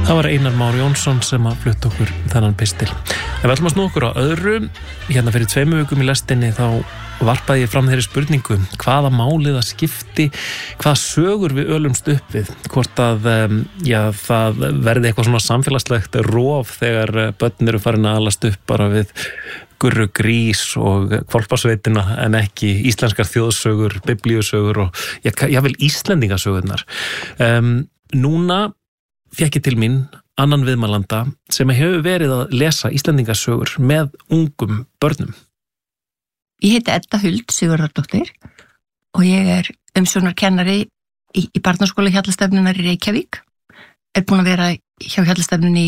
Það var Einar Már Jónsson sem að flutta okkur þennan pistil. En við ætlum að snúa okkur á öðru. Hérna fyrir 2 vikum í lestinni þá varpaði ég fram þeirri spurningu hvaða málið að skipti, hvaða sögur við ölumst upp við, hvort að það verði eitthvað svona samfélagslegt rof þegar börn eru farin að alast upp bara við Gurru Grís og Hvolpasveitina en ekki íslenskar þjóðsögur, biblíusögur og jável íslendingasögurnar. Núna fékk ég til mín annan viðmælanda sem hefur verið að lesa íslendingasögur með ungum börnum. Ég heiti Edda Huld Sigurðardóttir og ég er umsjónarkennari í barnaskóla Hjallastefnunar í Reykjavík. Er búin að vera hjá Hjallastefnunni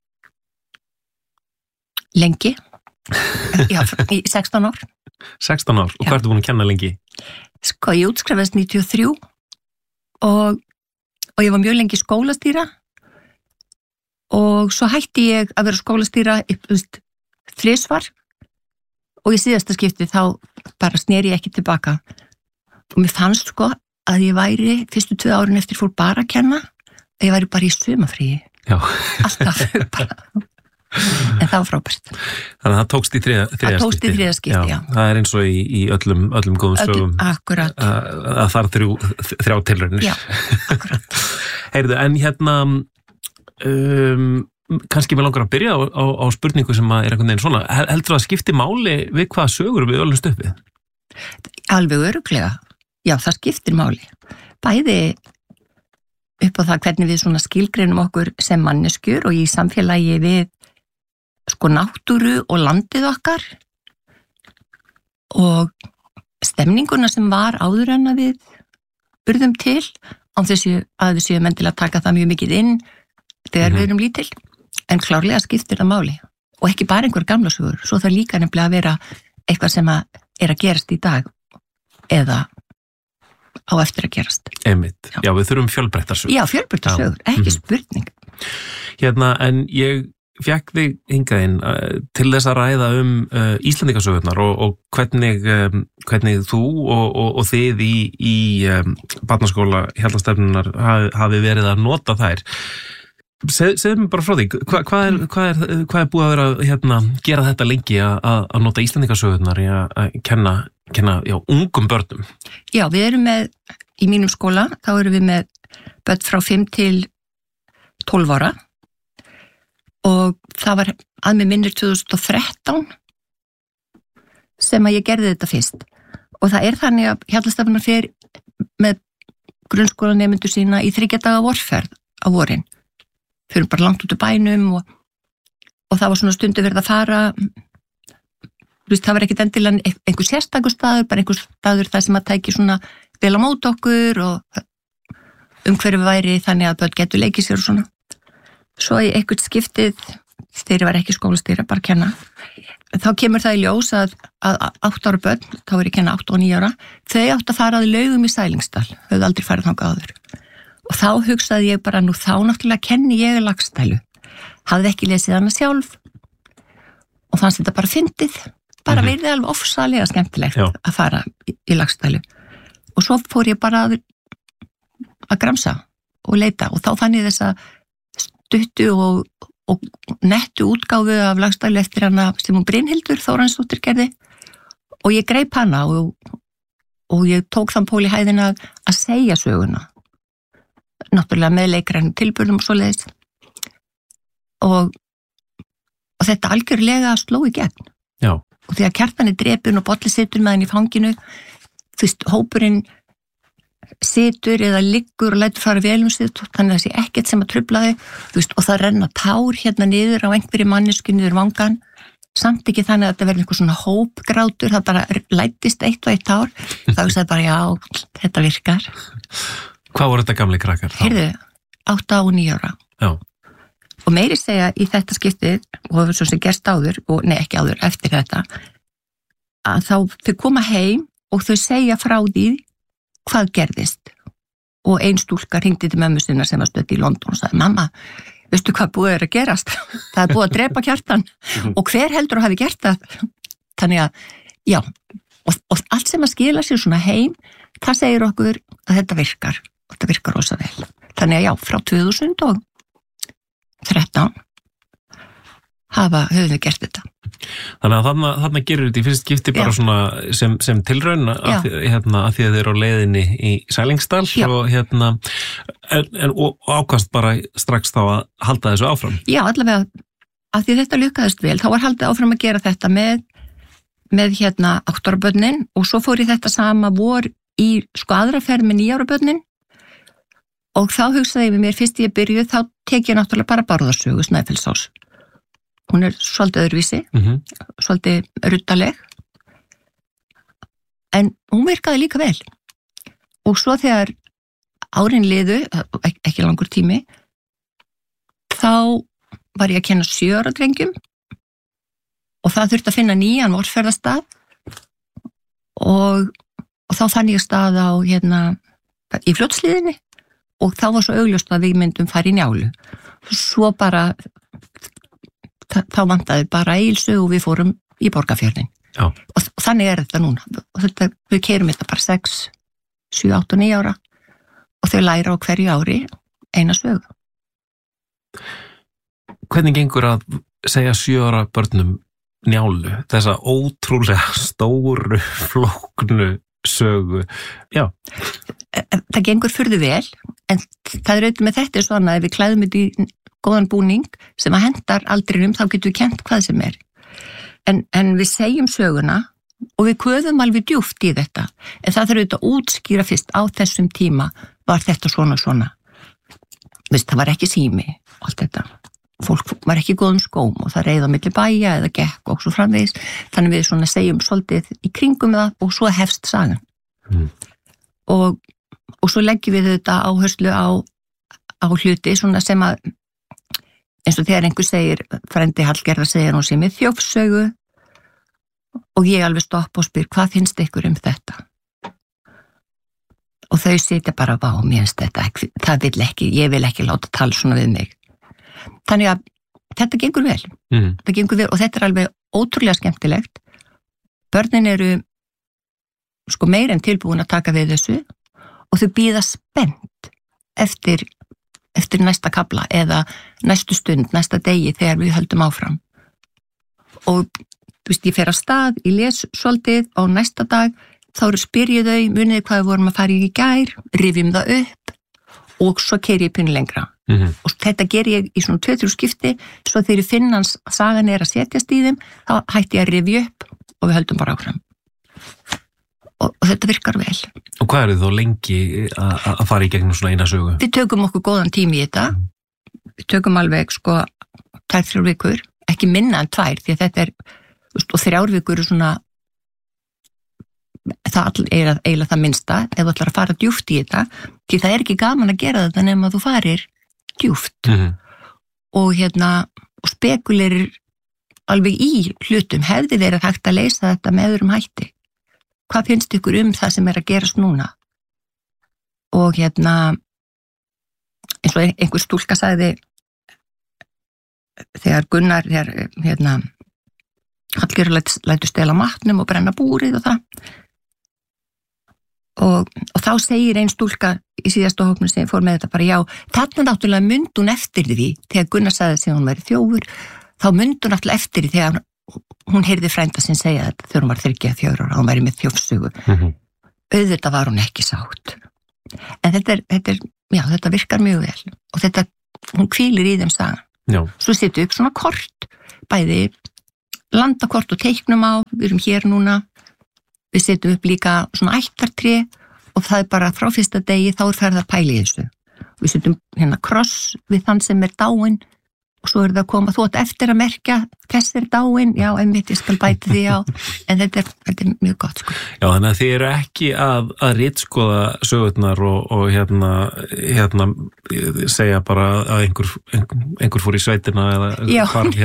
lengi, í 16 ár. 16 ár? Og hvað ertu búin að kenna lengi? Sko, ég útskrifaðist 93 og ég var mjög lengi skólastýra og svo hætti ég að vera skólastýra 3 svar og í síðasta skipti þá bara sneri ég ekki tilbaka og mér fannst sko að ég væri fyrstu 2 árin eftir fór bara að kenna að ég væri bara í sumafríi. Já. Alltaf bara en það var frábært. Þannig að það tókst í þriðja skipti. Það tókst í þriðja skipti, já. Það er eins og í öllum góðum sögum. Akkurat. Að það er 3 tilraunir. Já, akkurat. Heyrðu, en hérna kannski mér langar að byrja á spurningu sem er einhvern veginn svona. Heldur það að skipti máli við hvaða sögur við ölumst upp við? Alveg örugglega. Já, það skiptir máli. Bæði upp á það hvernig við svona skilgreinum okkur sem manneskjur og í samfélagi við sko náttúru og landið okkar og stemninguna sem var áður en að við urðum til án þessu að við séum endilega að taka það mjög mikið inn þegar við erum lítil en klárlega skiptir það máli og ekki bara einhver gamla sögur, svo það líka nefnilega að vera eitthvað sem er að gerast í dag eða á eftir að gerast. Einmitt. Já, við þurfum fjölbreyttar sögur. Já, fjölbreyttar sögur, ekki spurning. Hérna, en ég fékk þig hingað inn til þess að ræða Íslendingasögurnar og hvernig þú og þið í barnaskóla Hjallastefnunar hafi verið að nota þær. Segðu mér bara frá því, hvað er búið að vera hérna, gera þetta lengi að nota Íslendingasögurnar í að kenna ungum börnum? Já, við erum með, í mínum skóla, þá erum við með börn frá 5 til 12 ára og það var að mig minnir 2013 sem að ég gerði þetta fyrst og það er þannig að Hjallastefnan fer með grunnskólanemendur sína í 3 daga vorferð á vorin. Fyrir bara langt út úr bænum og það var svona stundu verið að fara, það var ekkit endilega einhver sérstakur staður, bara einhver staður það sem að tæki svona vel á mót okkur og umhverfið væri þannig að börn getur leikið sér og svona. Svo í einhvert skiptið, þegar ég var ekki skólastýra, bara að kenna, þá kemur það í ljós að 8 ára börn, þá er ég að kenna 8 og 9 ára, þau átt að fara að Laugum í Sælingsdal, höfðu aldrei farið þangað áður. Og þá hugsaði ég bara, nú þá náttúrulega kenni ég Laxdælu. Hafði ekki lesið hana sjálf og fannst þetta bara fyndið, bara verið alveg ofsalega skemmtilegt að fara í Laxdælu. Og svo fór ég bara að gramsa og leita og þá fann ég þessa stuttu og nettu útgáfu af Laxdælu eftir hana sem hún Brynhildur Þóransdóttir gerði og ég greip hana og ég tók þann pól í hæðina að segja söguna. Náttúrulega með leikrænum tilburðum og svoleiðis og þetta algjörlega sló í gegn. Já. Og þegar Kjartan er drepinn og Bolli situr með hann í fanginu, þú veist, hópurinn situr eða liggur og lætur fara vel sig, þannig að það sé ekkert sem að trufla þau, þú veist, og það renna tár hérna niður á einhverju mannesku niður vangan, samt ekki þannig að þetta verði einhver svona hópgrátur, það bara lætist eitt og eitt tár, þá sagði bara já, þetta virkar. Hvað voru þetta gamli krakkar þá? Heyrðu, 8 og 9 ára. Já. Og meiri segja í þetta skiptið, og það var svo sem gerst áður, ekki áður, eftir þetta, að þau koma heim og þau segja frá því hvað gerðist. Og ein stúlka hringdi til mömmu sinna sem var stödd í London og sagði, mamma, veistu hvað búið að gerast? Það er búið að drepa Kjartan. Og hver heldur að hafi gert það? Þannig að, já, og allt sem að skila sér svona heim, það segir okkur að þetta virkar. Þetta virkar rosa vel. Þannig að já, frá 2000 og 13 höfum við gert þetta. Þannig að þarna gerir þetta í fyrst skipti bara svona sem tilraun að því að þið eru á leiðinni í Sælingsdal og ákast bara strax þá að halda þessu áfram. Já, allavega að því þetta lukkaðist vel, þá var haldið áfram að gera þetta með 8 ára börnin og svo fór ég þetta sama vor í aðra ferð með 9 ára börnin og þá hugsaði ég með mér fyrst ég byrjuð, þá tek ég náttúrulega bara Bárðarsögu Snæfellsás. Hún svolítið öðruvísi, svolítið ruttaleg, en hún virkaði líka vel. Og svo þegar árin liðu, ekki langur tími, þá var ég að kenna 7 ára drengjum og það þurfti að finna nýjan vorferðastað og þá fann ég stað á í Fljótshlíðinni og þá var svo augljóst að við myndum fara í Njálu. Svo bara þá vantaði bara Egilsstöð og við fórum í Borgarfjörðinn. Og þannig þetta núna. Og við keyrum þetta bara 6, 7, 8 og 9 ára og þau læra á hverju ári eina sögu. Hvernig gengur að segja 7 ára börnum Njálu, þessa ótrúlega stóru, flóknu sögu? Já. Það gengur furðu vel, en það auðvitað með þetta svona að við klæðum þetta í góðan búning sem að hendar aldrinum, þá getum við kent hvað sem er. En við segjum söguna og við köðum alveg djúpt í þetta. En það þarf auðvitað að útskýra fyrst á þessum tíma var þetta svona. Vist, það var ekki sími, allt þetta. Fólk var ekki í góðum skóm og það reið á milli bæja eða gekk og svo framvegis. Þannig við svona segjum svolítið í kringum það og svo hefst sagan. Og svo leggjum við þetta áherslu á hluti svona sem að eins og þegar einhver segir, frendi Hallgerðar segir hún sem er þjófsögu og ég alveg stopp og spyr hvað finnst ykkur þetta? Og þau sitja bara á mér finnst þetta, það vil ekki, ég vil ekki láta tala svona við mig. Þannig að þetta gengur vel, þetta gengur vel og þetta er alveg ótrúlega skemmtilegt. Börnin eru meir en tilbúin að taka við þessu og þau bíða spennt eftir næsta kafla eða næstu stund, næsta degi þegar við höldum áfram. Og ég fer að stað, ég les svolítið og næsta dag þá spyr ég þau, muniði hvað við vorum að fara í gær, rifjum það upp og svo keyri ég pínu lengra. Og þetta ger ég í svona 2-3 skipti, svo þegar finnans sagan er að setjast í þeim, þá hætti ég að rifja upp og við höldum bara áfram. Og þetta virkar vel. Og hvað eru þó lengi að fara í gegnum svona eina sögu? Við tökum okkur góðan tími í þetta. Við tökum alveg 2-3 vikur, ekki minna en 2, því að þetta og 3 vikur svona, það er eiginlega það minnsta, ef þú ætlar að fara djúpt í þetta, því það er ekki gaman að gera þetta nema að þú farir djúpt. Og spekulerir alveg í hlutum, hefði verið hægt að leysa þetta með öðrum hætti. Hvað finnst ykkur það sem er að gerast núna? Og eins og einhver stúlka sagði þegar Gunnar Hallgerður lætur stela matnum og brenna búrið og það og þá segir ein stúlka í síðasta hópnum sem fór með þetta bara já, þarna náttúrulega myndi hún eftir því þegar Gunnar sagði að hún væri þjófur þá myndi hún náttúrulega eftir því þegar hún heyrði frænda sinn segja þetta þegar hún var 34 ára, hún væri með þjófsögu. Auðvitað var hún ekki sátt. En þetta virkar mjög vel og hún hvílir í þeim sagan. Svo setjum upp svona kort, bæði landakort og teiknum á, við erum hér núna, við setjum upp líka svona ættartré og það er bara frá fyrsta degi þá er ferð að pæla í þessu. Við setjum kross við þann sem er dáinn og svo er það að koma þótt eftir að merkja þessi er dáinn, já, einmitt ég skal bæti því á, en þetta er mjög gott Já, þannig að þið eru ekki að ritskoða sögurnar og segja bara að einhver fór í sveitina eða hvarf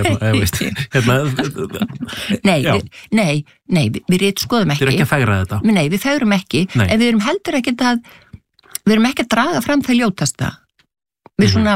Nei, við ritskoðum ekki. Þið eru ekki að fegra þetta? Nei, við fegrum ekki, en við erum heldur ekki að draga fram það ljótasta. Við svona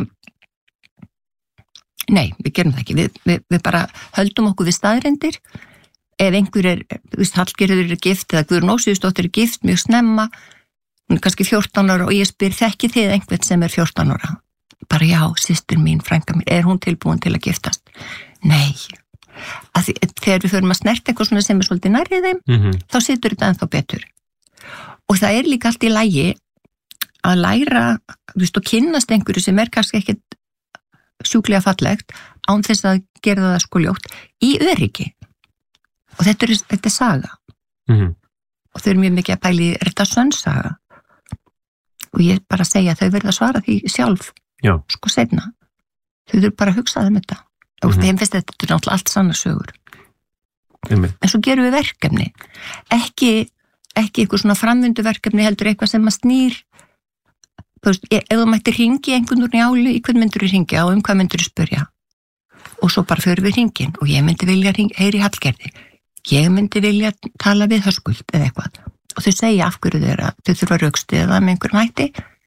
Nei, við gerum það ekki. Við bara höldum okkur við staðreyndir. Ef einhver Hallgerður er gift eða Guðrún Ósvífursdóttir er gift mjög snemma, hún er kannski 14 ára og ég spyr þekki þið einhvern sem er 14 ára? bara já, systir mín, frænka mín, hún tilbúin til að giftast? Nei. Þegar við förum að snerta eitthvað svona sem svolítið nærrið þeim, þá situr þetta ennþá betur. Og það líka allt í lagi að læra, og kynnast einhverju sem kannski ekkert sjúklega fallegt, án þess að gera það ljótt, í öryggi. Og þetta er saga. Og þau mjög mikið að pæli þetta sönnsaga. Og ég bara segja að þau verða að svara því sjálf, seinna. Þau þurfa bara að hugsa þetta. Og þeim finnst þetta náttúrulega allt sanna sögur. En svo gerum við verkefni. Ekki eitthvað svona framvinduverkefni, heldur eitthvað sem að snýr. Ef þú mættir hringi einhvern úr Njálu, í hvern myndur þú hringja og hvað myndur þú spyrja? Og svo bara förum við hringin og ég myndi vilja heyri Hallgerði. Ég myndi vilja tala við Höskuld eða eitthvað. Og þau segja af hverju þau þurfa að rökstuða með einhverjum hætti.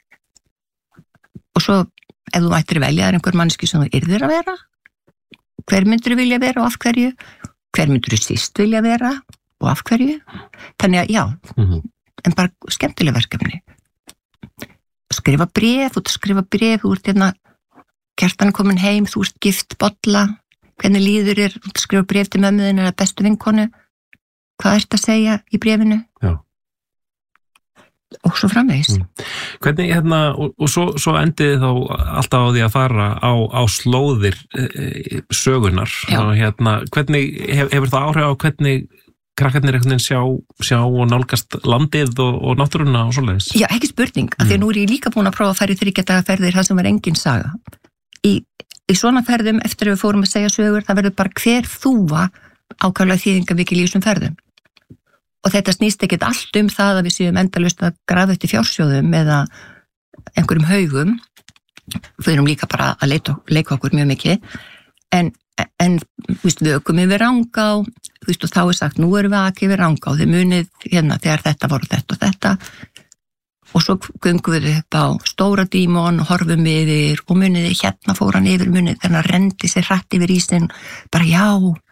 Og svo ef þú mættir velja einhver manneski sem þú yrðir að vera, hver myndur þú vilja vera og af hverju? Hver myndur þú síst vilja vera og af hverju? Þannig að já, en bara skemmtileg verkefni. Skrifa bréf, þú ert Kjartan er komin heim, þú ert gift bolla, hvernig líður skrifa bréf til mömmuðin eða bestu vinkonu, hvað ert að segja í bréfinu? Já. Og svo framvegis. Hvernig, og svo endiði þá alltaf á því að fara á slóðir sögunar. Og hvernig, hefur það áhrif á hvernig krakkarnir einhvern veginn sjá og nálgast landið og náttúruna og svoleiðis? Já, ekki spurning, af því að nú ég líka búin að prófa að fara í 3 daga ferðir það sem var engin saga. Í svona ferðum, eftir að við fórum að segja sögur, það verður bara hver þúfa ákaflega þýðingarmikil í þessum ferðum. Og þetta snýst ekkert allt það að við séum endalaust að grafa eftir fjársjóðum eða einhverjum haugum. Við erum líka bara að leika okkur mjög mikið. En við ökum yfir Rangá, og þá sagt, nú erum við ekki yfir Rangá, þið munið þegar þetta voru þetta og þetta. Og svo göngum við upp á Stóra Dímon, horfum yfir og munið fór hann yfir munið þegar hann rendi sér hratt yfir ísinn, bara já.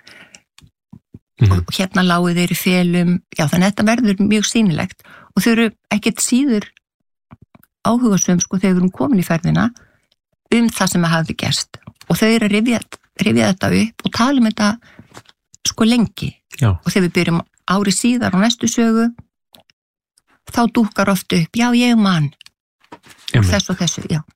Og lágu þeir í felum, já þannig að þetta verður mjög sýnilegt og þau eru ekkert síður áhugasöm þegar við erum komin í ferðina það sem hafði gerst og þau eru að rifja þetta upp og tala þetta lengi. Já. Og þegar við byrjum ári síðar á næstu sögu þá dúkkar oft upp, já ég man og þessu, já.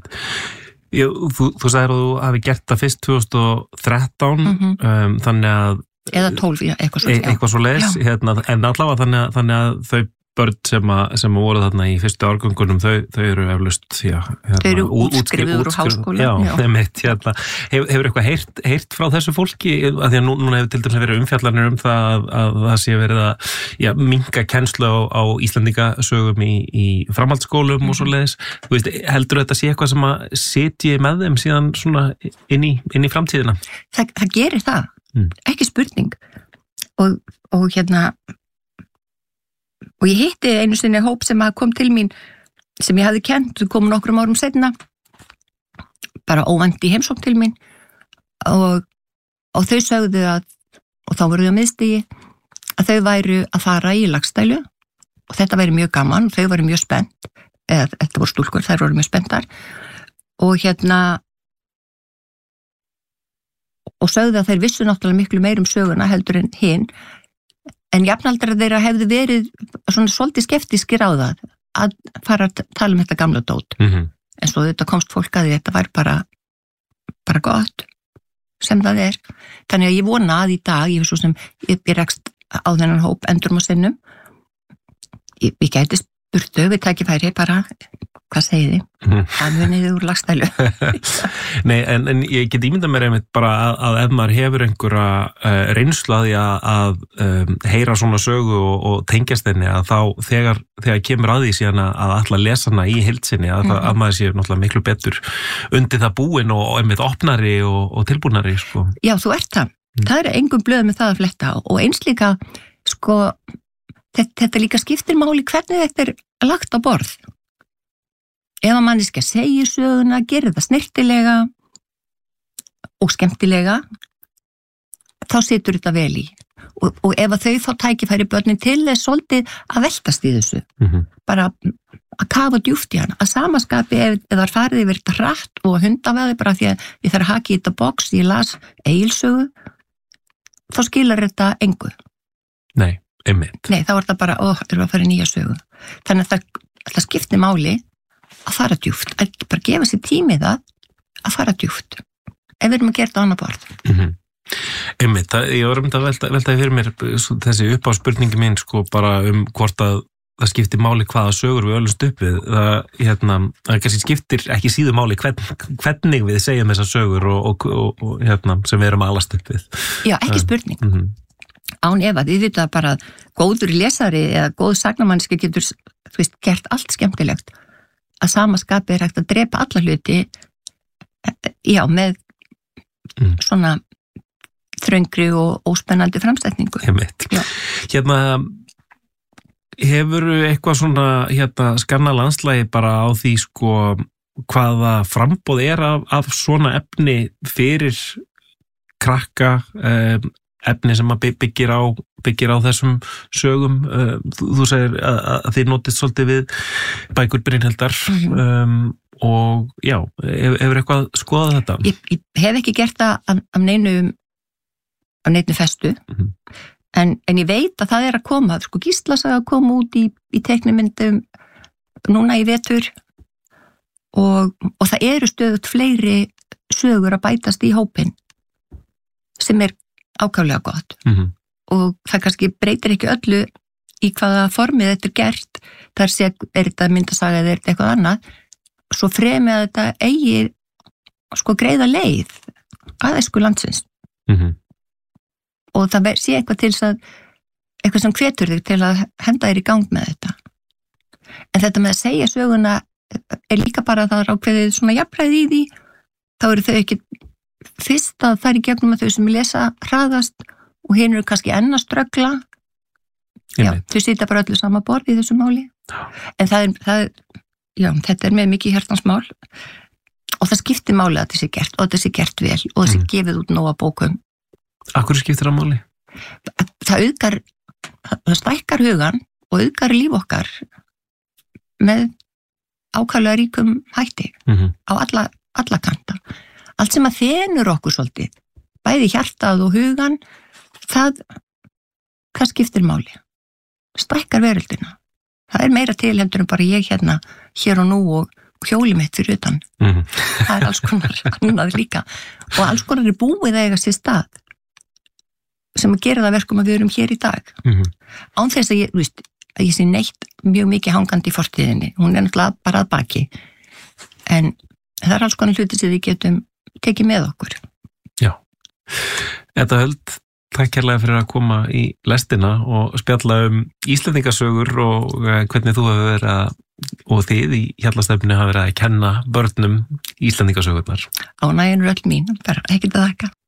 Þú sagðir að þú hafi gert það fyrst 2013 þannig að eða 12, eitthvað svo leiðis, en allavega þannig að þau börn sem voru þarna í fyrstu árgöngunum, þau eru eflaust þau eru útskrifuð úr háskóla. Hefur eitthvað heyrt frá þessu fólki, af því að núna hefur til dæmis verið umfjallanir það að það sé verið að minnka kennslu á Íslendingasögum í framhaldsskólum og svo leiðis. Heldur þetta sé eitthvað sem að sitji með þeim síðan svona inn í framtíðina? Það gerir það. Ekki spurning og ég hitti einu sinni hóp sem kom til mín sem ég hafði kennt, kom nokkrum árum seinna bara óvænt í heimsókn til mín og þau sögðu og þá voru þau að miðstigi að þau væru að fara í Laxdælu og þetta væri mjög gaman og þau væru mjög spennt þetta voru stúlkur, þær voru mjög spenntar og sögðu að þeir vissu náttúrulega miklu meir söguna heldur en hinn en jafnaldrar þeirra hefðu verið svona svolítið skeptískir á það að fara að tala þetta gamla dót en svo þetta komst fólk að þetta var bara gott sem það þannig að ég vona að í dag ég rekst á þennan hóp endurum og sinnum ég gæti spurt þau við tækifæri bara hvað segið þið? Það munið úr Laxdælu. Nei, en ég get ímyndað mér einmitt bara að ef maður hefur einhverja reynslu að því að heyra svona sögu og tengjast henni að þá þegar kemur að því síðan að ætla að lesa hana í heild sinni að maður sé náttúrulega miklu betur undir það búin og einmitt opnari og tilbúnari. Já, þú ert það. Það engum blöð með það að fletta og eins líka þetta líka skiptir máli hvernig þetta lagt á borð. Ef að manneskja segir söguna, gerir það snirtilega og skemmtilega, þá situr þetta vel í. Og ef að þau fá tækifæri börnin til þess svolítið að veltast í þessu, bara að kafa djúpt í hana, að samaskapi ef það var farið yfir þetta hratt og hundaveði bara því að ég þarf að haki í þetta box, ég las Egilssögu, þá skilar þetta engu. Nei, einmitt. Nei, þá er það bara, erum við að fara í nýja sögu. Þannig að það skiptir máli að fara djúpt, að bara gefa sér tími það að fara djúpt. Ef við erum að gera þetta á annað borð. Einmitt, ég var að veltaði fyrir mér þessi uppáspurningi mín sko bara hvort að það skiptir máli hvaða sögur við öllumst upp við. Það kannski skiptir ekki síður máli hvernig við segjum þessar sögur og sem við erum að alast upp við. Já, ekki spurning. Án efa, þið vita bara að góður lesari eða góð sagnamanniski getur, gert allt skemmtilegt. Að sama skapi er hægt að drepa alla hluti, já, með svona þröngri og óspennandi framstætningu. Einmitt. Hefur eitthvað svona skanna landslægi bara á því sko hvaða framboð er af svona efni fyrir krakka, efni sem að byggir á þessum sögum. Þú segir að þið notist svolítið við bækur Brynhildar og já, hefur eitthvað skoðað þetta? Ég hef ekki gert það af neinu festu, en ég veit að það er að koma, sko Gíslasaga að koma út í teiknimyndum núna í vetur og það eru stöðugt fleiri sögur að bætast í hópinn sem er ákaflega gott og það kannski breytir ekki öllu í hvaða formið þetta er gert, þar er þetta myndasaga eða er þetta eitthvað annað, svo fremið að þetta eigi sko greiða leið aðeins sko landsins og það sé eitthvað til þess að eitthvað sem hvetur þig til að henda þér í gang með þetta. En þetta með að segja söguna er líka bara að það er ákveðið svona jafnræði í því, þá eru þau ekki fyrst að það er í gegnum að þau sem lesa hraðast og hinn eru kannski enn að ströggla. Já, þau sitja bara öllu sama borð í þessu máli. En þetta er með mikið hjartans mál og það skiptir máli að þetta sé gert og þetta sé gert vel og það sé gefið út nóga bókum. Akkur skiptir það máli? Það stækkar hugan og auðgar líf okkar með ákaflega ríkum hætti á alla kanta. Allt sem að þenur okkur svolítið, bæði hjartað og hugan, það skiptir máli. Stækkar veröldina. Það er meira til heldur en bara ég hér og nú og hjóli mitt fyrir utan. Það er alls konar annað líka og alls konar er búið að eiga sér stað sem að gera það verkum að við erum hér í dag. Án þess að ég sé neitt mjög mikið hangandi í fortíðinni. Hún er náttúrulega bara að baki. En það er alls konar hluti sem við getum tekið með okkur. Já. Þetta Huld, takk kærlega fyrir að koma í lestina og spjalla Íslendingasögur og hvernig þú hefur verið og þið í Hjallastefnu hafa verið að kenna börnum Íslendingasögurnar. Ánægjan er öll mín, bara ekkert að þakka.